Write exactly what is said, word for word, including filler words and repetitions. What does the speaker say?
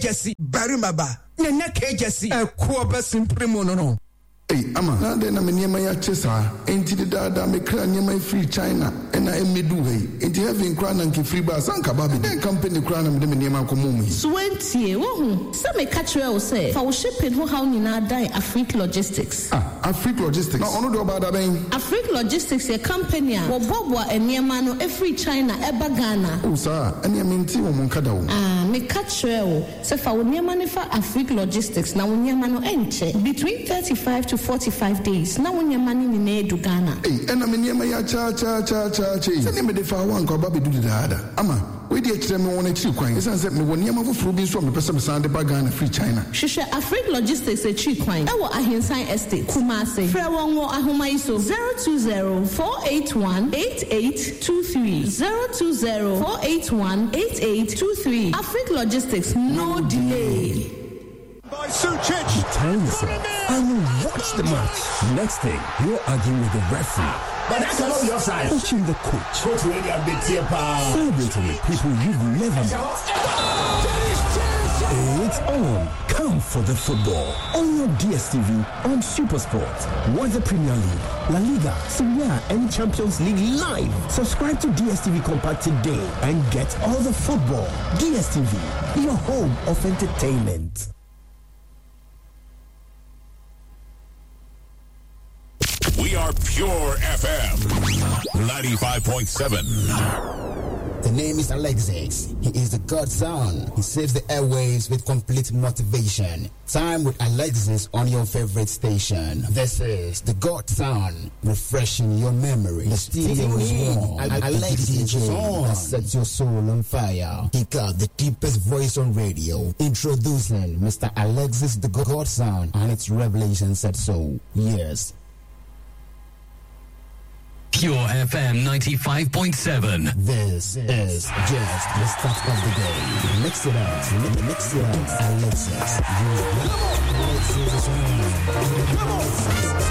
Jesse, Barimaba, Nene K Jesse, a Kuaba Simprimo no. Hey, Ama, now then I'm near my chesa, ain't it that me cry near my free China, and I am me do hey, ain't having crown and free bars and kababi, then company crown and them near my community. Twenty, woohoo, some may catch you say, for shipping who how Nina die Afrique Logistics. Ah, Afrique Logistics, no, only about that being Afrique Logistics, a company, or Bobwa and Niamano, a free China, Eba Ghana. Oh, sir, and you mean Timo Moncado. Ah, me catch you, so for Niamano for Afrique Logistics, now Niamano enche, between thirty-five to forty-five days. Now when your money in Edu Ghana. Hey, and I'm in your cha cha cha cha cha. Send me the far one, go baby do the other. Ama, we did tell me one or two coins. And said me when you have a fruit from the person beside the Bagana free China. Shisha Afrique Logistics a cheap coin. Our Ahinsign Estate, Kumasi. Frewango Ahumaiso zero two zero four eight one eight eight two three zero two zero four eight one eight eight two three. Afrique Logistics, no delay. By Sucic. Tell yourself, I will watch the match. Next thing, you're arguing with the referee. But that's not your side. Coaching the coach. Coach really a bit here, pal. Celebrating with people you've never met. It's on. Come for the football. On your D S T V on SuperSport. Watch the Premier League, La Liga, Serie A, and Champions League live. Subscribe to D S T V Compact today and get all the football. D S T V, your home of entertainment. We are Pure F M ninety-five point seven. The name is Alexis. He is the God's son. He saves the airwaves with complete motivation. Time with Alexis on your favorite station. This is the God's son, refreshing your memory. The studio is warm. Alexis is on. That sets your soul on fire. He got the deepest voice on radio. Introducing Mister Alexis, the God's son, and its revelation said so. Yes. Pure F M ninety-five point seven. This is just the start of the day. Mix it up. Mix it up. Alexis. Come on. Alexis is on. Come on.